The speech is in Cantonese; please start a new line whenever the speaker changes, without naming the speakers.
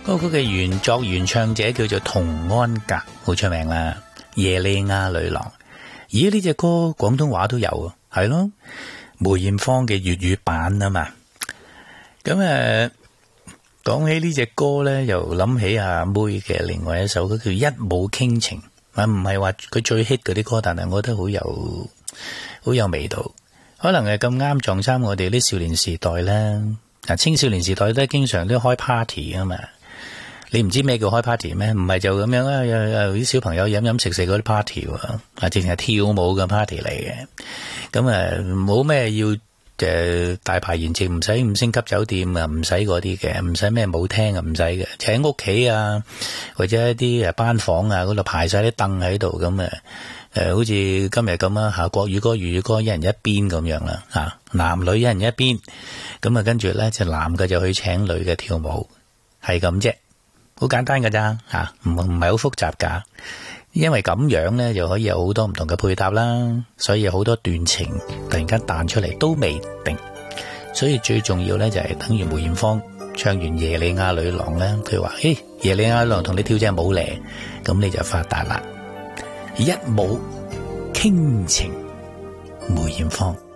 嗰個嘅原唱者叫做童安格，好出名啦，耶利亞女郎。咦，呢隻歌廣東話都有，係咯，梅艷芳嘅粵語版啊嘛。咁講起呢隻歌咧，又諗起阿妹嘅另外一首歌叫《一舞傾情》，唔係話佢最 hit 嗰啲歌，但係我覺得好有味道。可能係咁啱撞啱我哋啲少年時代咧。青少年時代都經常都開 party 啊嘛，你唔知咩叫開 party 咩？唔係就咁樣啊，有啲小朋友飲飲食食嗰啲 party 喎，淨係跳舞嘅 party 嚟嘅。咁冇咩要大排筵席，唔使5星級酒店啊，唔使嗰啲嘅，唔使咩舞廳啊，唔使嘅，就喺屋企啊，或者一啲班房啊嗰度排晒啲凳喺度咁好似今日咁啊，國語歌、粵語歌一人一邊咁樣啦，男女一人一邊，咁跟住咧就男嘅就去請女嘅跳舞，係咁啫，好簡單噶咋，唔係好複雜噶，因為咁樣咧就可以有好多唔同嘅配搭啦，所以好多段情突然間彈出嚟都未定，所以最重要咧就係等於梅艷芳唱完耶利亞女郎咧，佢話耶利亞女郎同你跳隻舞嚟，咁你就發達啦。一舞傾情，梅艷芳。